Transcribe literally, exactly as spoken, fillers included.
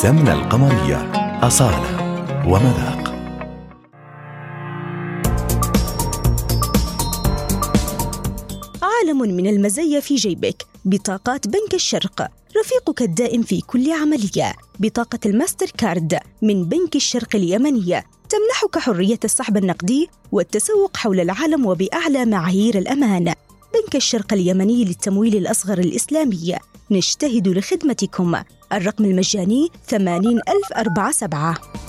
السمنة القمرية أصالة ومذاق. عالم من المزايا في جيبك. بطاقات بنك الشرق، رفيقك الدائم في كل عملية. بطاقة الماستر كارد من بنك الشرق اليمنية تمنحك حرية السحب النقدي والتسوق حول العالم وبأعلى معايير الأمان. بنك الشرق اليمني للتمويل الأصغر الإسلامي، نجتهد لخدمتكم. الرقم المجاني ثمانين ألف أربعة سبعة.